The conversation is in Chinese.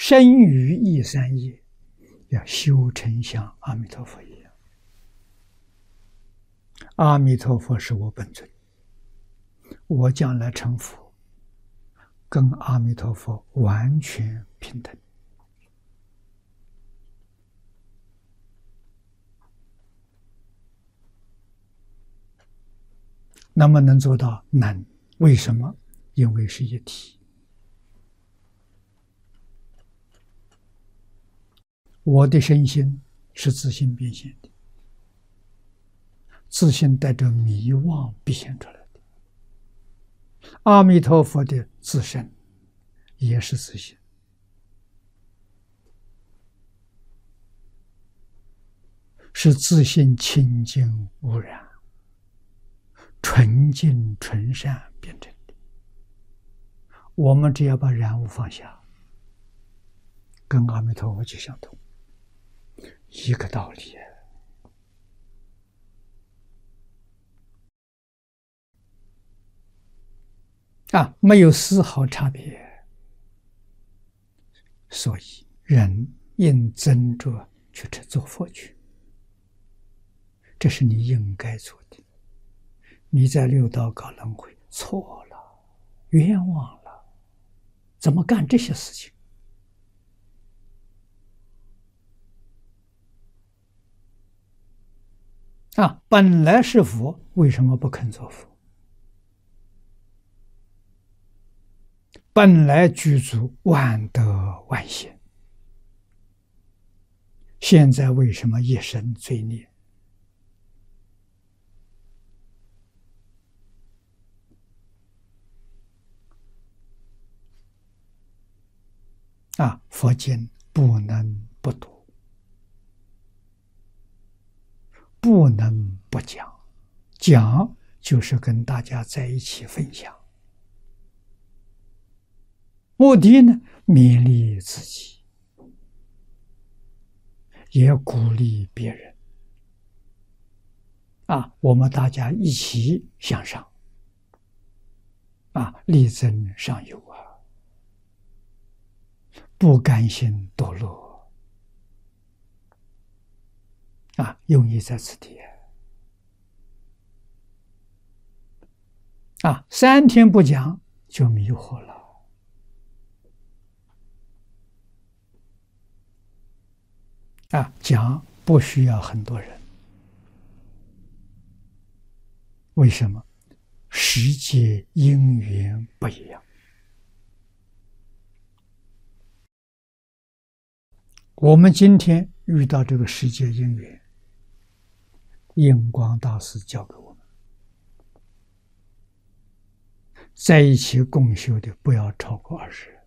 身语意三业，要修成像阿弥陀佛一样。阿弥陀佛是我本尊，我将来成佛，跟阿弥陀佛完全平等。那么能做到？难。为什么？因为是一体。我的身心是自性变现的，自性带着迷妄变现出来的。阿弥陀佛的自身也是自性，是自性清净无染、纯净纯善变成的。我们只要把染污放下，跟阿弥陀佛就相同，一个道理。没有丝毫差别。所以人应斟酌去做佛去，这是你应该做的。你在六道搞轮回，错了，冤枉了，怎么干这些事情？本来是佛，为什么不肯做佛？本来具足万德万贤，现在为什么一生罪孽？佛经不能不读，不能不讲，讲就是跟大家在一起分享。目的呢，勉励自己，也鼓励别人。我们大家一起向上，力争上游不甘心堕落用意在此地3天不讲就迷惑了。讲不需要很多人，为什么？时节因缘不一样。我们今天遇到这个时节因缘，印光大师教给我们，在一起共修的不要超过20人。